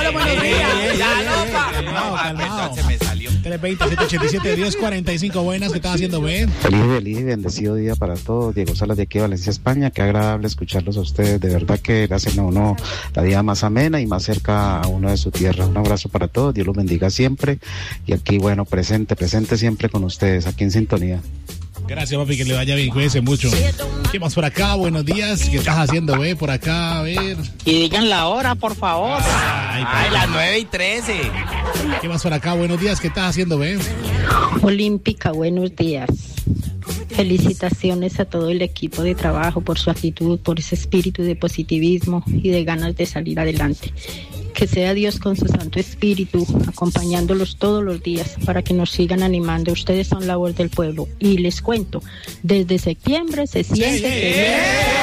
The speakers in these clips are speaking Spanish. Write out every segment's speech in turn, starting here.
Hola, buenos días. Calmado. Se me salió. 320-787-1045. Buenas, ¿qué estás haciendo, Ben? Feliz y bendecido día para todos. Diego Salas de aquí, Valencia, España. Qué agradable escucharlos a ustedes. De verdad que hacen a uno la vida más amena y más cerca a uno de su tierra. Un abrazo para todos. Dios los bendiga siempre. Y aquí, bueno, presente siempre con ustedes, aquí en sintonía. Gracias, papi, que le vaya bien, cuídense mucho. ¿Qué más por acá? Buenos días, ¿qué estás haciendo, ve? Por acá, a ver. Y digan la hora, por favor. Ay, las 9:13. ¿Qué más por acá? Buenos días, ¿qué estás haciendo, ve? Olímpica, buenos días. Felicitaciones a todo el equipo de trabajo por su actitud, por ese espíritu de positivismo y de ganas de salir adelante. Que sea Dios con su Santo Espíritu acompañándolos todos los días para que nos sigan animando. Ustedes son la voz del pueblo. Y les cuento, desde septiembre se siente que...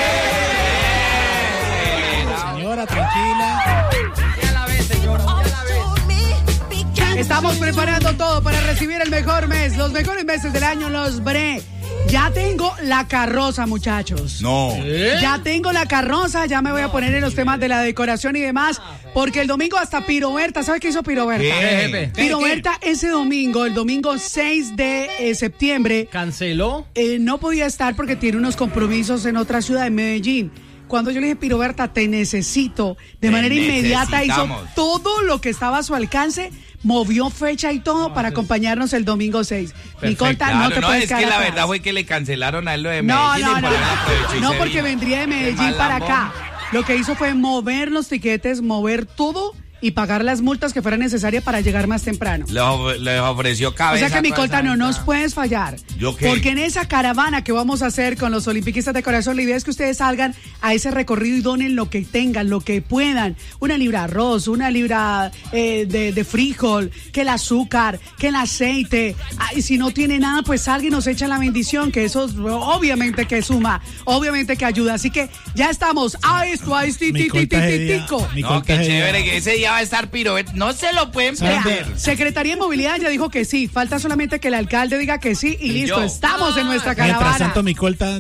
Señora, tranquila. Ya la ves, señora, ya la ves. Estamos preparando todo para recibir el mejor mes, los mejores meses del año, los BRE. Ya tengo la carroza, muchachos. No. Ya tengo la carroza, ya me voy a poner en los temas de la decoración y demás, porque el domingo hasta Piroberta, ¿sabes qué hizo Piroberta? ¿Qué? Piroberta ese domingo, el domingo 6 de septiembre. ¿Canceló? No podía estar porque tiene unos compromisos en otra ciudad, en Medellín. Cuando yo le dije, Piroberta, te necesito, de manera inmediata hizo todo lo que estaba a su alcance, movió fecha y todo para acompañarnos el domingo 6. Nicolta, claro, no te puedes es quedar que la atrás. verdad fue que le cancelaron a él lo de Medellín. No, porque vendría de Medellín para acá. Lo que hizo fue mover los tiquetes, mover todo y pagar las multas que fueran necesarias para llegar más temprano. Les ofreció cabeza. O sea que, Nicolta, no nos puedes fallar. ¿Yo qué? Porque en esa caravana que vamos a hacer con los olimpiquistas de corazón, la idea es que ustedes salgan a ese recorrido y donen lo que tengan, lo que puedan. 1 libra de arroz, 1 libra de frijol, que el azúcar, que el aceite. Y si no tiene nada, pues salga y nos echa la bendición, que eso obviamente que suma, obviamente que ayuda. Así que ya estamos a esto, a titico. No, qué chévere, que ese día va a estar Piroberta. No se lo pueden perder. Secretaría de Movilidad ya dijo que sí. Falta solamente que el alcalde diga que sí y listo. Estamos en nuestra caravana. Mientras tanto, mi colta...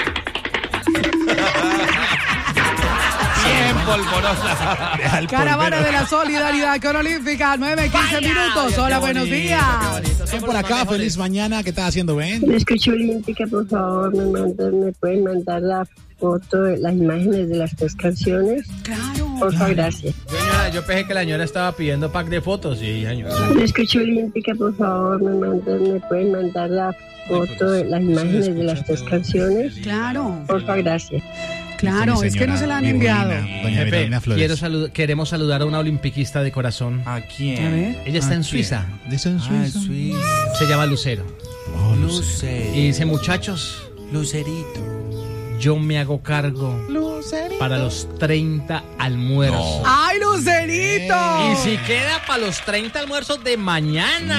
Bien polvorosa. Caravana de la solidaridad con Olímpica, 9:15 minutos. Hola, buenos días. Bien por acá, feliz mañana. ¿Qué estás haciendo, Ben? Me escucho Olímpica, por favor, me pueden mandar la foto de las imágenes de las 3 canciones. Claro. Por favor, gracias. Yo pensé que la señora estaba pidiendo pack de fotos. Sí, señora. Me escucho Olímpica, por favor, me pueden mandar la foto de las imágenes de las 3 canciones. Claro. Por favor, gracias. Claro, es que no se la han enviado. Doña Verónica Flores. Queremos saludar a una olimpiquista de corazón. ¿A quién? A ver. Ella está en Suiza. ¿Está en Suiza? Se llama Lucero. Oh, Lucero. Y dice, muchachos, Lucerito. yo me hago cargo para los 30 almuerzos. No. ¡Ay, Lucerito! Y si queda para los 30 almuerzos de mañana.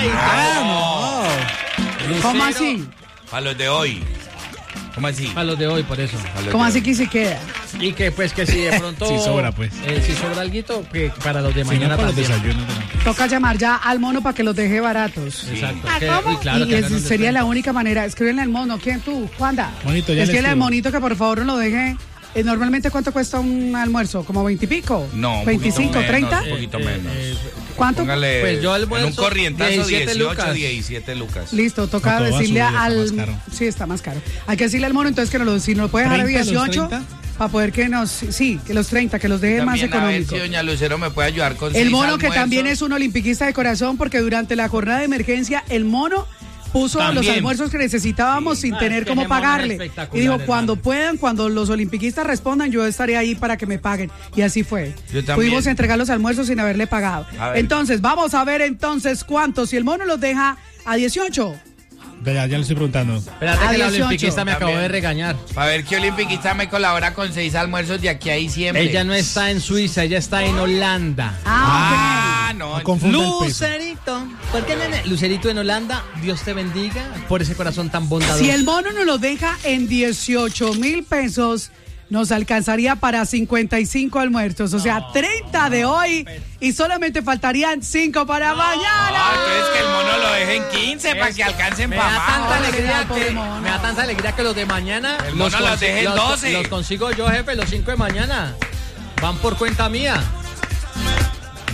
¿Cómo así? Para los de hoy. ¿Cómo así? Para los de hoy, por eso. ¿Cómo así que se queda? Y que pues que si de pronto... Si sobra, pues. Si sobra alguito, que para los de Si mañana no, para los también. desayunos. Toca llamar ya al mono para que los deje baratos. Exacto. ¿Cómo? Y claro, y que hagan un sería la descuento. única manera. Escríbenle al mono. ¿Quién tú? ¿Juanda? Monito, ya le Escríbenle al escribo. monito que por favor no lo deje. Normalmente, ¿cuánto cuesta un almuerzo? ¿Como 20 y pico? No, un 25, poquito 30. menos, un poquito menos. ¿Cuánto? Póngale Pues yo en almuerzo un corrientazo 17 lucas. 17 lucas. Listo, toca No, todo va a decirle subir, está al... más caro. Sí, está más caro. Hay que decirle al mono entonces que si nos lo puede dejar a 30, los 18 30. para poder que nos... Sí, que los 30, que los deje más También a ver económicos. si doña Lucero me puede ayudar con El 6 mono que almuerzos. también es un olimpiquista de corazón porque durante la jornada de emergencia el mono puso También. los almuerzos que necesitábamos sin tener que cómo ese mono es pagarle. espectacular, Y dijo, hermano. cuando puedan, cuando los olimpiquistas respondan, yo estaré ahí para que me paguen. Y así fue. Yo también. Pudimos entregar los almuerzos sin haberle pagado. A ver. Entonces, vamos a ver entonces cuántos. Si el mono los deja a 18. Ya le estoy preguntando. Espérate A que la 18. olimpiquista me acabó También. de regañar. Para ver qué olimpiquista me colabora con 6 almuerzos de aquí a diciembre. Ella no está en Suiza, ella está en Holanda. Ah, no. No confunda el peso. Lucerito. ¿Por qué, nene? Lucerito en Holanda, Dios te bendiga por ese corazón tan bondadoso. Si el mono nos lo deja en 18,000 pesos, nos alcanzaría para 55 almuerzos. O sea, 30 de hoy y solamente faltarían 5 para mañana. Ah, entonces que el mono lo deje en 15 para que alcancen me para da más. tanta Ay, alegría pobre que mono. me da tanta alegría que los de mañana El mono los deje en 12. los consigo yo, jefe, los 5 de mañana. Van por cuenta mía.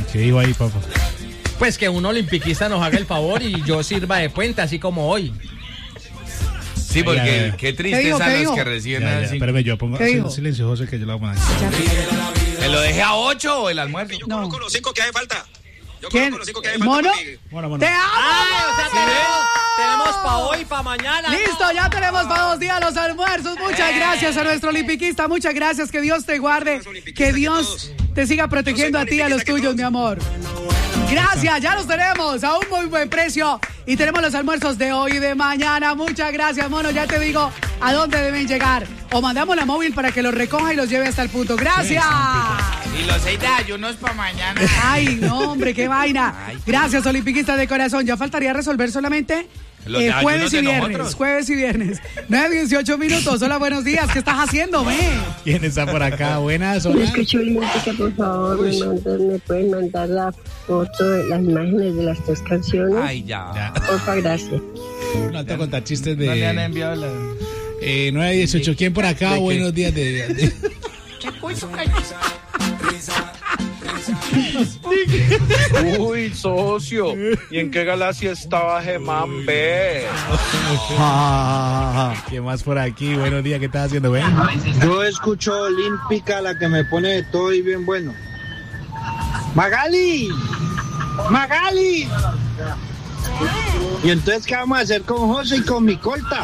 ¿Qué digo ahí, papá? Pues que un olimpiquista nos haga el favor y yo sirva de puente, así como hoy. Sí, porque qué ¿Qué triste dijo? es a ¿Qué los dijo? que reciben Ya, así. espérame, yo pongo ¿Qué dijo? silencio, José, que yo lo voy a poner. ¿Me lo dejé a 8 o el almuerzo? No. Conozco los 5 que hace falta. Yo ¿Quién? conozco los 5 que hace falta. ¿Mono? Bueno. ¡Te amo! O sea, tenemos para hoy, para mañana. Listo, ya tenemos para 2 días los almuerzos. Muchas gracias a nuestro olimpiquista. Muchas gracias. Que Dios te guarde. Que Dios te siga protegiendo a ti y a los tuyos, mi amor. Gracias, ya los tenemos a un muy buen precio. Y tenemos los almuerzos de hoy y de mañana. Muchas gracias, mono. Ya te digo a dónde deben llegar. O mandamos la móvil para que los recoja y los lleve hasta el punto. Gracias. Y los 6 de ayunos para mañana. Ay, no, hombre, qué vaina. Gracias, olimpiquistas de corazón. Ya faltaría resolver solamente Los de jueves y ayunos de viernes. nosotros. Jueves y viernes. 9:18 minutos. Hola, buenos días. ¿Qué estás haciendo, me? ¿Quién está por acá? Buenas, Me hola. escucho olímpica, por favor, me pueden mandar la foto de las imágenes de las 3 canciones. Ay, ya. Porfa, gracias. Un alto contar chistes No le han de enviado la... 9:18. ¿Quién por acá? ¿De qué? Buenos días. Uy, socio. ¿Y en qué galaxia estaba Germán B? ¿Quién más por aquí? Buenos días. ¿Qué estás haciendo, ven? Yo escucho olímpica, la que me pone de todo y bien bueno. ¡Magali! ¡Magali! ¿Y entonces qué vamos a hacer con José y con mi colta?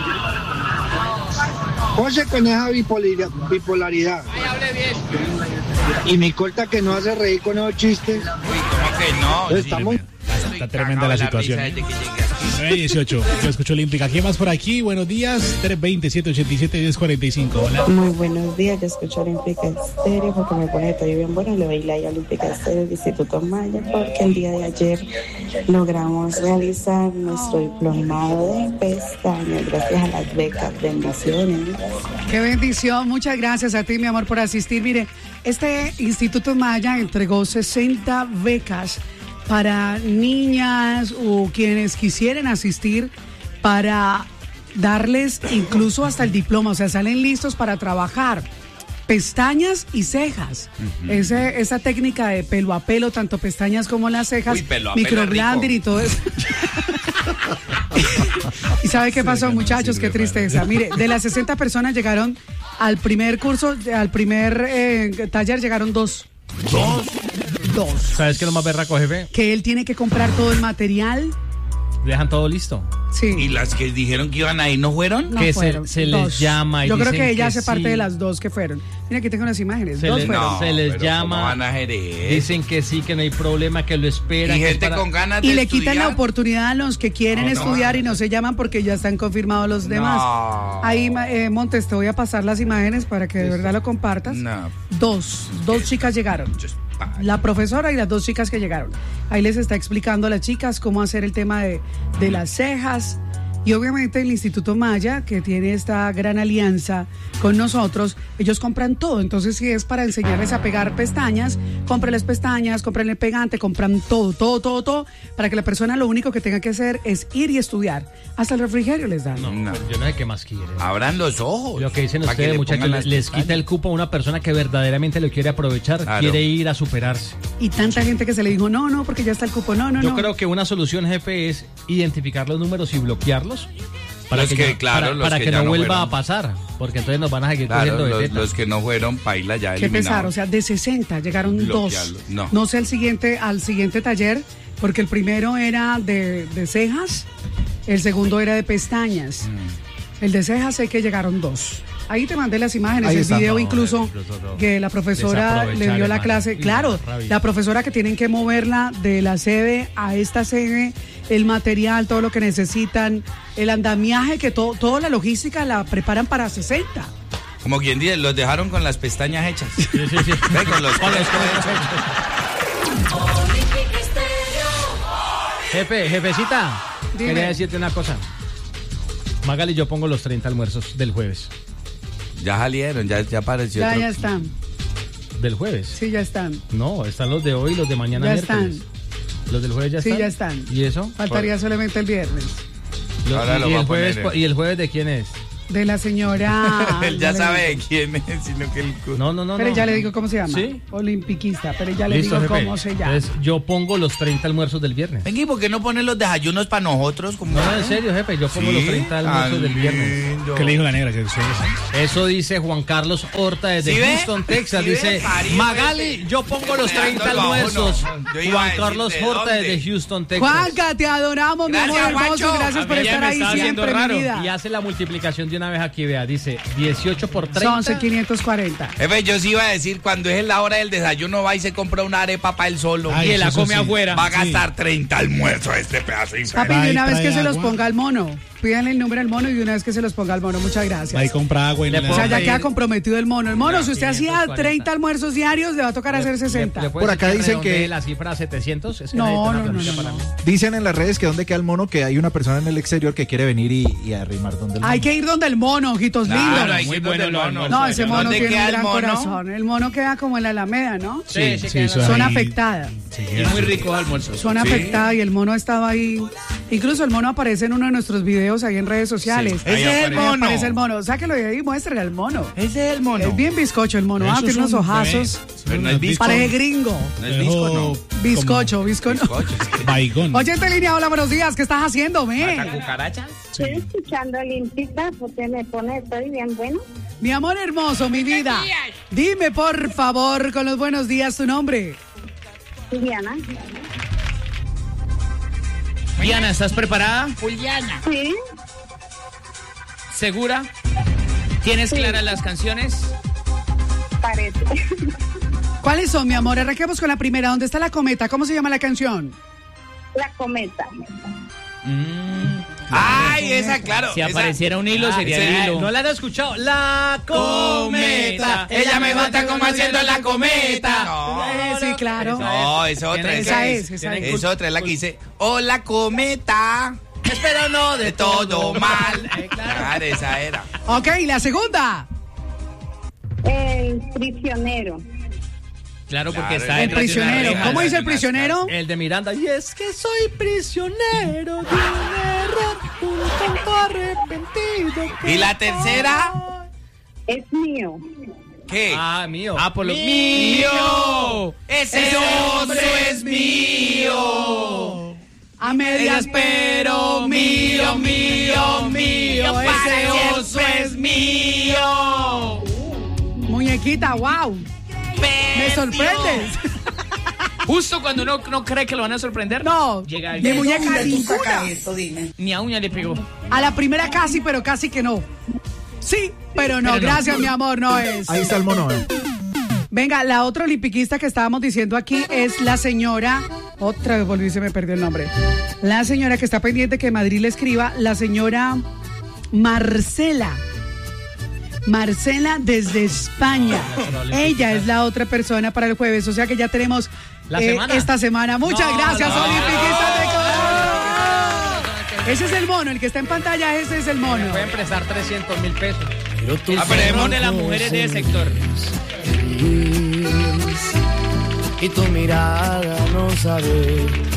José con esa bipolaridad. Ay, hable bien. Y mi colta que no hace reír con esos chistes. Uy, ¿cómo que no? Entonces, estamos... Está tremenda la situación. Desde que llegué aquí. 9:18. Yo escucho olímpica. ¿Quién más por aquí? Buenos días. 320-787-1045. Hola. Muy buenos días, yo escucho Olímpica Estéreo porque me pone todo bien bueno. Le doy like a Olímpica Estéreo del Instituto Maya porque el día de ayer logramos realizar nuestro diplomado de pestañas gracias a las becas. Bendiciones. Qué bendición. Muchas gracias a ti, mi amor, por asistir. Mire, este Instituto Maya entregó 60 becas para niñas o quienes quisieran asistir para darles incluso hasta el diploma, o sea, salen listos para trabajar pestañas y cejas. Esa técnica de pelo a pelo, tanto pestañas como las cejas, Uy, pelo a pelo microblading y todo eso. ¿Y sabe qué pasó, muchachos? Qué tristeza. Mire, de las 60 personas llegaron al primer curso, al primer taller llegaron 2. Dos. ¿Sabes qué es lo más berraco, jefe? Que él tiene que comprar todo el material. Dejan todo listo. Sí. ¿Y las que dijeron que iban ahí no fueron? No que fueron, se dos. les llama y Yo creo dicen que ella hace sí. parte de las 2 que fueron. Mira, aquí tengo las imágenes. Se 2 les- fueron. No, se les pero llama, ¿cómo van a hacer eso? Dicen que sí, que no hay problema, que lo esperan. Y que es gente para- con ganas de Y le estudiar. quitan la oportunidad a los que quieren No, no. estudiar y no se llaman porque ya están confirmados los demás. No. Ahí, Montes, te voy a pasar las imágenes para que de verdad lo compartas. No. Dos chicas llegaron. La profesora y las 2 chicas que llegaron. Ahí les está explicando a las chicas cómo hacer el tema de las cejas. Y obviamente el Instituto Maya, que tiene esta gran alianza con nosotros, ellos compran todo. Entonces, si es para enseñarles a pegar pestañas, cómprenles pestañas, cómprenle pegante, compran todo, para que la persona lo único que tenga que hacer es ir y estudiar. Hasta el refrigerio les dan. No. Pero yo no sé qué más quieren. Abran los ojos. Lo que dicen para que ustedes, le muchachos, pongan las les quita pestañas. el cupo a una persona que verdaderamente lo quiere aprovechar, Claro. quiere ir a superarse. Y tanta gente que se le dijo, no, porque ya está el cupo, no. Yo creo que una solución, jefe, es identificar los números y bloquearlos para Los que, que, ya- claro, para, los para que que ya no no vuelva fueron. a pasar, porque entonces nos van a seguir Claro, cogiendo de los, teta. los que no fueron, paila ya Qué eliminados. pesar, o sea, de 60 llegaron 2. Bloquearlo, no. No sé al siguiente taller, porque el primero era de cejas, el segundo era de pestañas. El de cejas sé que llegaron 2. Ahí te mandé las imágenes, Ahí el está. video No, incluso que la profesora le Desaprovechar, dio la hermano. clase. Claro, Rabia. la profesora que tienen que moverla de la sede a esta sede, el material, todo lo que necesitan, el andamiaje, que toda la logística la preparan para 60. Como quien dice, los dejaron con las pestañas hechas. Sí. Ve, con los Jefecita, Dime. quería decirte una cosa. Magali, yo pongo los 30 almuerzos del jueves. Ya salieron, ya apareció Ya, otro. ya están. ¿Del jueves? Sí, ya están. No, están los de hoy y los de mañana Ya miércoles. están. ¿Los del jueves ya Sí, están? ya están. ¿Y eso? Faltaría solamente el viernes. Ahora lo ¿Y va el a poner jueves, en- ¿Y el jueves de quién es? De la señora. Él ya sabe de quién es, sino que él... No. Pero ya le digo cómo se llama. ¿Sí? Olimpiquista, pero ya le Listo, digo jefe. cómo se llama. Entonces, yo pongo los 30 almuerzos del viernes. Venga, ¿y por qué no ponen los desayunos para nosotros? Como... No, en serio, jefe, yo pongo los 30 almuerzos del viernes. ¿Qué le dijo la negra? Que Eso dice Juan Carlos Horta desde ¿Sí ve? Houston, Texas. ¿Sí ve? Dice, Parido Magali, ese. yo pongo los 30 Dándolo a uno. almuerzos. Yo iba a Juan decir, Carlos ¿de Horta dónde? desde Houston, Texas. Juanca, te adoramos, mi Gracias, amor hermoso. Juancho. Gracias por A mí ya estar me ahí está haciendo siempre, mi raro. vida. Y hace la multiplicación de una vez aquí, vea. Dice 18 por 30. Son 540. Jefe, yo sí iba a decir, cuando es la hora del desayuno, va y se compra una arepa para él solo. Ay, y él la eso come sí. afuera. Va a gastar 30 almuerzos este pedazo de Papi, de una Ahí vez que trae se los agua. ponga al mono. Pídanle el número al mono y de una vez que se los ponga al mono. Muchas gracias. Ahí compra agua y Le le O sea, ya pedir- queda comprometido el mono. El mono, si usted hacía 540. 30 almuerzos diarios, le va a tocar hacer 60. Por acá dicen que- la cifra a 700. Es que No, necesito una no, planilla no, para no. mí. Dicen en las redes que donde queda el mono, que hay una persona en el exterior que quiere venir y arrimar donde el mono. Hay que ir donde el mono, ojitos Claro, lindos. hay que ir donde el mono. No, ese mono ¿Dónde tiene un queda el gran mono? corazón. El mono queda como en la Alameda, ¿no? Sí, Sí, queda eso en la- Zona ahí. afectada. Sí, Y muy ricos almuerzos. Zona afectada y el mono ha estado ahí. Incluso el mono aparece en uno de nuestros videos ahí en redes sociales. Sí, ahí Ese es el aparece. mono. Aparece el mono. Sáquelo de ahí y muéstrale al mono. Ese es el mono. Es bien bizcocho el mono. Ah, Esos tiene unos son ojazos. Pero no es bizco. Parece gringo. No es bizco, no. Bizcocho, bizcocho. Bizcocho, es que- Baigón. Oyente en línea, hola, buenos días. ¿Qué estás haciendo, ¿Mata men? cucarachas? Estoy escuchando Olímpica porque me pone, estoy bien bueno. Mi amor hermoso, mi vida. Dime, por favor, con los buenos días, tu nombre. Diana. Diana, ¿estás preparada? Juliana. Sí. ¿Segura? ¿Tienes claras las canciones? Parece. ¿Cuáles son, mi amor? Arranquemos con la primera. ¿Dónde está la cometa? ¿Cómo se llama la canción? La cometa. Ay, esa, claro. Si esa- apareciera un hilo, sería el hilo. No la han escuchado. La cometa. Ella me mata como haciendo la cometa. No, Sí, claro. no, esa otra. Esa es, esa es. Es otra, es la que dice, hola cometa. Espero no De todo mal. Claro, esa era. Ok, la segunda. El prisionero. Claro, porque Claro, está El en prisionero. Nacional, ¿Cómo dice el Nacional. prisionero? el de Miranda. Y es que soy prisionero de un error, un tonto arrepentido. ¿Y la tercera? Es mío. ¿Qué? Ah, mío. Ah, por lo ¡Mío! ¡Ese oso es mío! A medias, pero mío, mío, mío. Ese oso es mío! Muñequita, wow. Me sorprendes. Justo cuando uno no cree que lo van a sorprender. No, Llega mi alguien. muñeca ninguna. Ni a uña le pegó. A la primera casi, pero casi que no. Sí, pero no. Pero no. Gracias, mi amor, no es. Ahí está el mono. Venga, la otra olimpiquista que estábamos diciendo aquí es la señora. Otra vez volví y se me perdió el nombre. La señora que está pendiente que Madrid le escriba, la señora Marcela. Marcela desde España. Ella es la otra persona para el jueves. O sea que ya tenemos La semana. esta semana. Muchas No, gracias, no, olimpiquistas de no. corazón. Ese es el mono, el que está en pantalla, ese es el mono. Pueden prestar 300.000 pesos. Aprendemos de las mujeres de ese sector. Y tu mirada no sabe